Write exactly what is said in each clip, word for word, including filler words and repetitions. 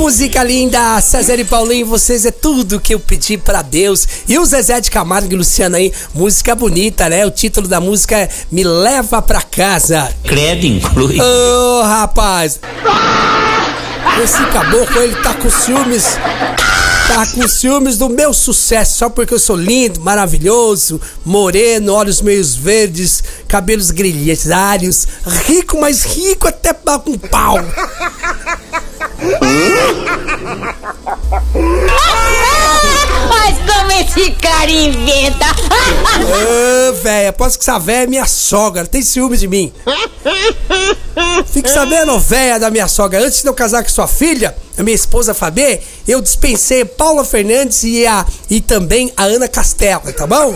música linda, César e Paulinho, vocês é tudo que eu pedi pra Deus. E o Zezé de Camargo e Luciano aí, música bonita, né? O título da música é Me Leva Pra Casa. Credo inclui. Ô, oh, rapaz, esse caboclo, ele tá com ciúmes, tá com ciúmes do meu sucesso, só porque eu sou lindo, maravilhoso, moreno, olhos meio verdes, cabelos grisalhos, rico, mas rico até com pau. Mas como esse cara inventa? Ô, véia, aposto que essa véia é minha sogra, tem ciúmes de mim. Fique sabendo, véia da minha sogra, antes de eu casar com sua filha, a minha esposa Fabê, eu dispensei Paula Fernandes e, a, e também a Ana Castela, tá bom?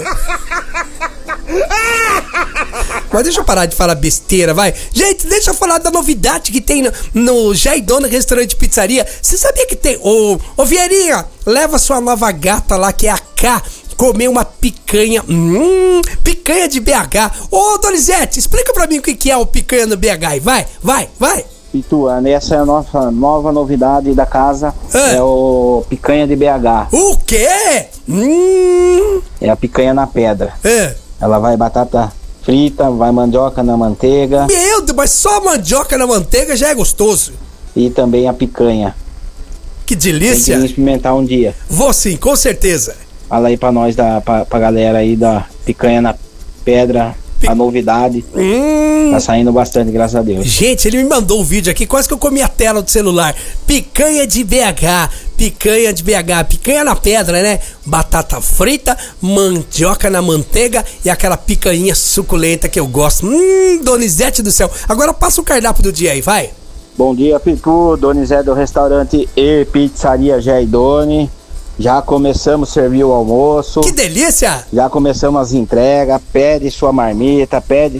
Mas deixa eu parar de falar besteira, vai. Gente, deixa eu falar da novidade que tem no, no Jé e Dona Restaurante e Pizzaria. Você sabia que tem... Ô, ô Vieirinha, leva sua nova gata lá, que é a K, comer uma picanha. Hum, picanha de B H. Ô, Donizete, explica pra mim o que, que é o picanha no B H aí. Vai, vai, vai. Ituano, essa é a nossa nova novidade da casa, é, é o picanha de B H. O quê? Hum. É a picanha na pedra. É. Ela vai batata frita, vai mandioca na manteiga. Meu Deus, mas só a mandioca na manteiga já é gostoso. E também a picanha. Que delícia. Tem que experimentar um dia. Vou sim, com certeza. Fala aí pra nós, da, pra, pra galera aí da picanha na pedra. A novidade. Hum. Tá saindo bastante, graças a Deus. Gente, ele me mandou um vídeo aqui, quase que eu comi a tela do celular. Picanha de B H, picanha de B H, picanha na pedra, né? Batata frita, mandioca na manteiga e aquela picanha suculenta que eu gosto. Hum, Donizete do céu. Agora passa o cardápio do dia aí, vai. Bom dia, Pitu, Donizete do restaurante e pizzaria Jé e Doni. Já começamos a servir o almoço. Que delícia! Já começamos as entregas. Pede sua marmita, pede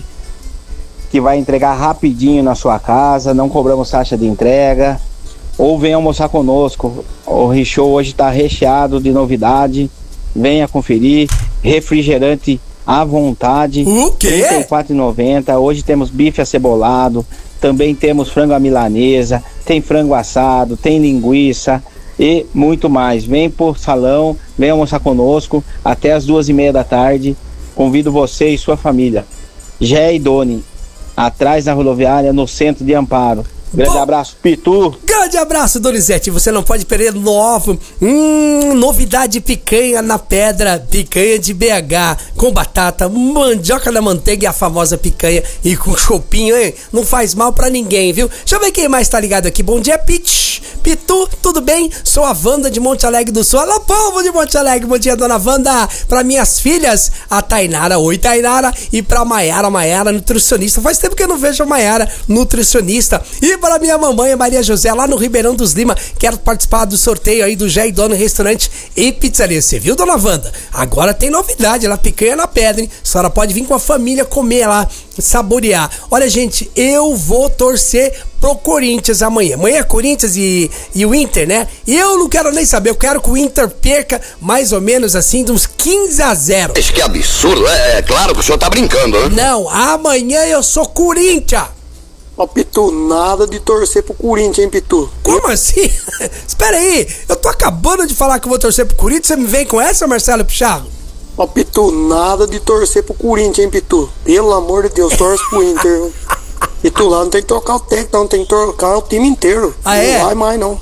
que vai entregar rapidinho na sua casa. Não cobramos taxa de entrega. Ou venha almoçar conosco. O Richô hoje está recheado de novidade. Venha conferir. Refrigerante à vontade. O quê? trinta e quatro reais e noventa centavos. Hoje temos bife acebolado. Também temos frango à milanesa. Tem frango assado. Tem linguiça. E muito mais. Vem por salão, vem almoçar conosco até as duas e meia da tarde. Convido você e sua família. Jé e Doni, atrás da rodoviária, no centro de Amparo. Grande Bom, abraço, Pitu. Grande abraço, Donizete. Você não pode perder novo. Hum, novidade picanha na pedra, picanha de B H, com batata, mandioca na manteiga e a famosa picanha e com chopinho, hein? Não faz mal pra ninguém, viu? Deixa eu ver quem mais tá ligado aqui. Bom dia, Pit. Pitu, tudo bem? Sou a Wanda de Monte Alegre do Sul. Alô, povo de Monte Alegre. Bom dia, dona Wanda. Pra minhas filhas, a Tainara, oi, Tainara. E pra Maiara, Maiara, nutricionista. Faz tempo que eu não vejo a Maiara, nutricionista. E para minha mamãe, Maria José, lá no Ribeirão dos Lima. Quero participar do sorteio aí do Jé e Dona Restaurante e Pizzaria. Você viu, dona Wanda? Agora tem novidade, ela picanha na pedra, hein? A senhora pode vir com a família comer lá, saborear. Olha, gente, eu vou torcer pro Corinthians amanhã. Amanhã é Corinthians e, e o Inter, né? E eu não quero nem saber, eu quero que o Inter perca mais ou menos assim, de uns quinze a zero. Isso que absurdo, é, é claro que o senhor tá brincando, né? Não, amanhã eu sou Corinthians. Ó, oh, Pitu, nada de torcer pro Corinthians, hein, Pitu? Como assim? Espera aí, eu tô acabando de falar que eu vou torcer pro Corinthians, você me vem com essa, Marcelo Pichardo? Ó, oh, Pitu, nada de torcer pro Corinthians, hein, Pitu? Pelo amor de Deus, torce pro Inter. E tu lá não tem que trocar o técnico, não, tem que trocar o time inteiro. Ah, não é? vai mais, não.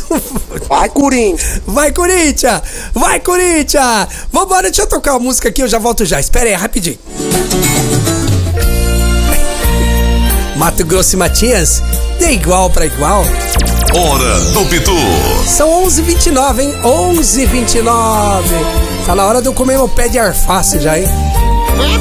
Vai, Corinthians! Vai, Corinthians! Vai, Corinthians! Vambora, deixa eu tocar a música aqui, eu já volto já. Espera aí, rapidinho. Mato Grosso e Matias, de igual pra igual. Hora do Pitu. São onze e vinte e nove, hein? onze e vinte e nove. Tá na hora de eu comer meu pé de alface já, hein?